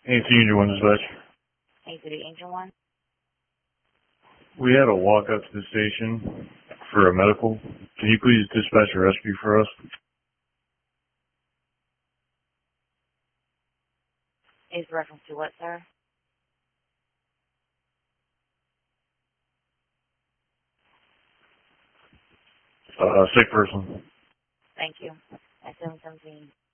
AC Angel 1 dispatch. AC Angel 1. We had a walk up to the station for a medical. Can you please dispatch a rescue for us? Is reference to what, sir? Sick person. Thank you. At 717.